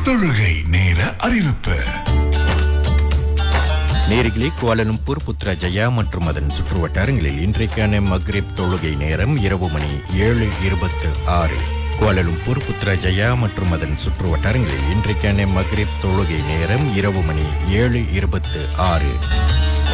தொழுகை நேர அறிவிப்பு. நேரிகளே, குவாலலும்பூர், புத்ராஜயா மற்றும் அதன் சுற்றுவட்டாரங்களில் இன்றைக்கான மக்ரிப் தொழுகை நேரம் இரவு மணி 7:26. குவாலலும்பூர், புத்ராஜயா மற்றும் அதன் சுற்றுவட்டாரங்களில் இன்றைக்கான மக்ரிப் தொழுகை நேரம் இரவு மணி 7:26.